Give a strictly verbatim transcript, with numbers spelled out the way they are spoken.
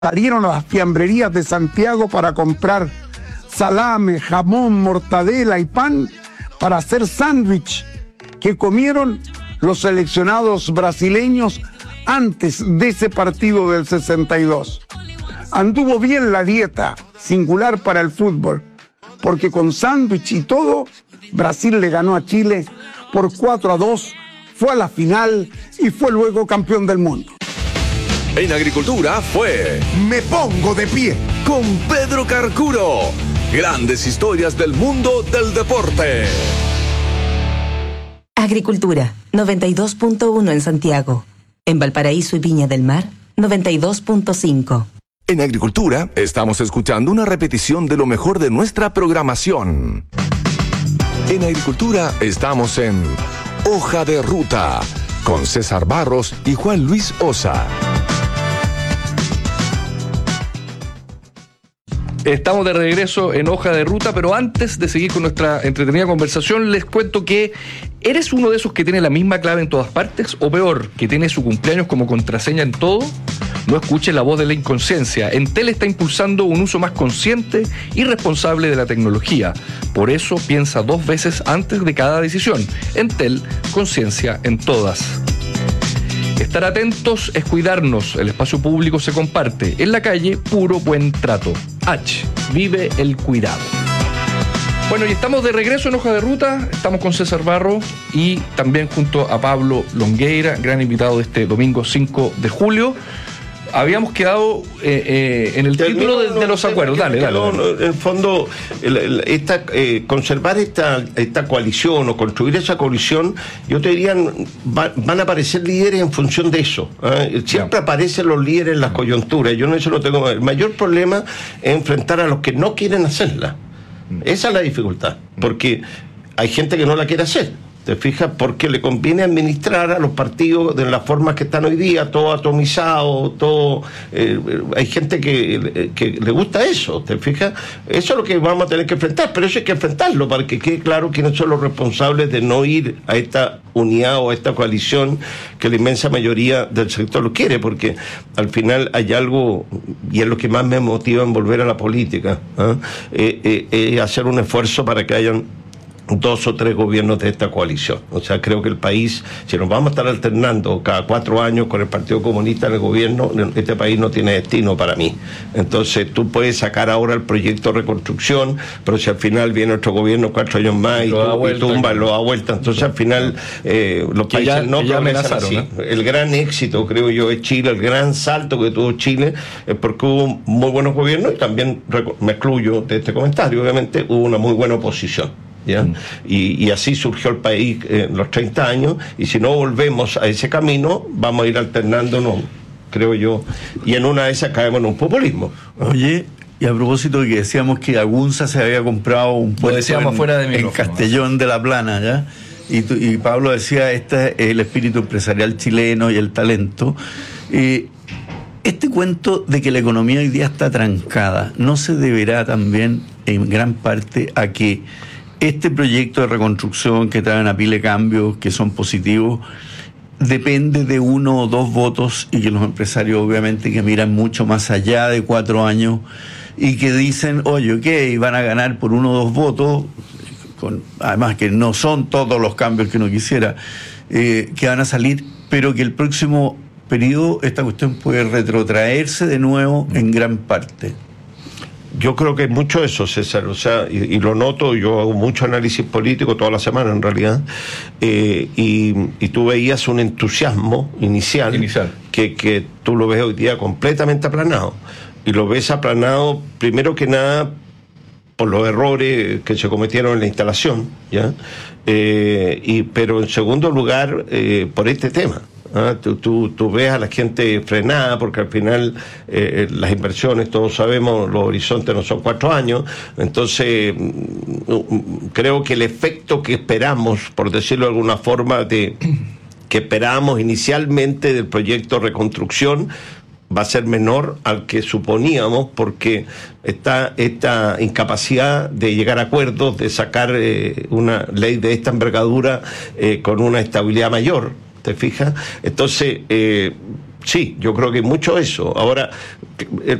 salieron a las fiambrerías de Santiago para comprar salame, jamón, mortadela y pan para hacer sándwich que comieron los seleccionados brasileños antes de ese partido del sesenta y dos. Anduvo bien la dieta, singular para el fútbol, porque con sándwich y todo, Brasil le ganó a Chile por cuatro a dos, fue a la final y fue luego campeón del mundo. En Agricultura fue Me pongo de pie con Pedro Carcuro. Grandes historias del mundo del deporte. Agricultura, noventa y dos punto uno en Santiago. En Valparaíso y Viña del Mar, noventa y dos punto cinco. En Agricultura estamos escuchando una repetición de lo mejor de nuestra programación. En Agricultura estamos en Hoja de Ruta con César Barros y Juan Luis Osa. Estamos de regreso en Hoja de Ruta, pero antes de seguir con nuestra entretenida conversación, les cuento que ¿eres uno de esos que tiene la misma clave en todas partes? O peor, que tiene su cumpleaños como contraseña en todo. No escuches la voz de la inconsciencia. Entel está impulsando un uso más consciente y responsable de la tecnología. Por eso piensa dos veces antes de cada decisión. Entel, conciencia en todas. Estar atentos es cuidarnos. El espacio público se comparte. En la calle, puro buen trato. H. Vive el cuidado. Bueno, y estamos de regreso en Hoja de Ruta. Estamos con César Barro y también junto a Pablo Longueira, gran invitado de este domingo cinco de julio. Habíamos quedado eh, eh, en el Termino, título de, de los acuerdos. Dale, dale, no, dale. En el fondo, el, el, esta, eh, conservar esta, esta coalición o construir esa coalición, yo te diría, va, van a aparecer líderes en función de eso. ¿eh? Siempre ya. aparecen los líderes en las coyunturas. Yo no eso no tengo. El mayor problema es enfrentar a los que no quieren hacerla. Esa es la dificultad, porque hay gente que no la quiere hacer. ¿Te fijas? Porque le conviene administrar a los partidos de las formas que están hoy día, todo atomizado, todo... Eh, hay gente que, que le gusta eso, ¿te fijas? Eso es lo que vamos a tener que enfrentar, pero eso hay que enfrentarlo para que quede claro quiénes son los responsables de no ir a esta unidad o a esta coalición que la inmensa mayoría del sector lo quiere, porque al final hay algo, y es lo que más me motiva en volver a la política, ¿eh? Eh, eh, eh, hacer un esfuerzo para que hayan dos o tres gobiernos de esta coalición. O sea, creo que el país, si nos vamos a estar alternando cada cuatro años con el Partido Comunista en el gobierno, este país no tiene destino para mí. Entonces tú puedes sacar ahora el proyecto de reconstrucción, pero si al final viene otro gobierno cuatro años más y, tu, y tumba, lo da vuelta, entonces al final eh, los que países ya, no progresan así. ¿no? El gran éxito, creo yo, es Chile, el gran salto que tuvo Chile, es porque hubo muy buenos gobiernos y también, me excluyo de este comentario, obviamente, hubo una muy buena oposición. ¿Ya? Mm. Y, y así surgió el país en los treinta años, y si no volvemos a ese camino vamos a ir alternándonos, creo yo, y en una de esas caemos en un populismo. Oye, y a propósito de que decíamos que Agunza se había comprado un puesto en, fuera de en Castellón de la Plana, ¿ya? Y, tu, y Pablo decía, este es el espíritu empresarial chileno y el talento. Eh, este cuento de que la economía hoy día está trancada, ¿no se deberá también en gran parte a que este proyecto de reconstrucción que trae una pila de cambios que son positivos depende de uno o dos votos, y que los empresarios obviamente que miran mucho más allá de cuatro años y que dicen, oye, ok, van a ganar por uno o dos votos, con, además que no son todos los cambios que uno quisiera, eh, que van a salir, pero que el próximo periodo esta cuestión puede retrotraerse de nuevo en gran parte? Yo creo que es mucho eso, César, o sea, y, y lo noto, yo hago mucho análisis político toda la semana en realidad, eh, y, y tú veías un entusiasmo inicial, inicial. Que, que tú lo ves hoy día completamente aplanado, y lo ves aplanado primero que nada por los errores que se cometieron en la instalación, ¿ya? Eh, y, pero en segundo lugar, eh, por este tema. ¿Ah? Tú, tú, tú ves a la gente frenada, porque al final eh, las inversiones, todos sabemos, los horizontes no son cuatro años, entonces creo que el efecto que esperamos, por decirlo de alguna forma, de que esperábamos inicialmente del proyecto de reconstrucción, va a ser menor al que suponíamos, porque está esta incapacidad de llegar a acuerdos, de sacar eh, una ley de esta envergadura eh, con una estabilidad mayor. ¿Te fijas? Entonces, eh, Sí, yo creo que mucho eso. Ahora,